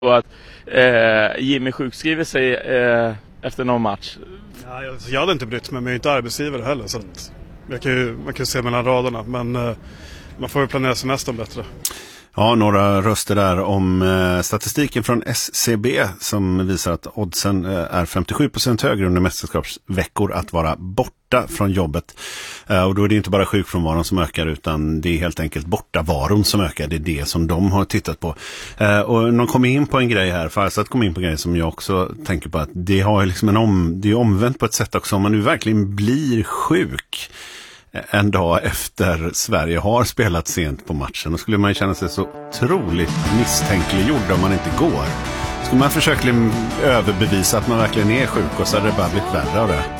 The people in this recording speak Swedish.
Och att Jimmy sjukskriver sig efter någon match. Ja, jag hade inte brytt mig, men jag är inte arbetsgivare heller, så att man kan se mellan raderna, men man får ju planera semestern bättre. Ja, några röster där om statistiken från SCB som visar att oddsen är 57% högre under mästerskapsveckor att vara borta från jobbet. Och då är det inte bara sjukfrånvaron som ökar, utan det är helt enkelt bortavaron som ökar. Det är det som de har tittat på. Och de kom in på en grej här, Farsad kom in på en grej som jag också tänker på, att det har liksom det är omvänt på ett sätt också. Om man nu verkligen blir sjuk en dag efter Sverige har spelat sent på matchen, då skulle man ju känna sig så otroligt misstänkliggjord om man inte går. Skulle man försöka överbevisa att man verkligen är sjuk, och så hade det bara blivit värre av det.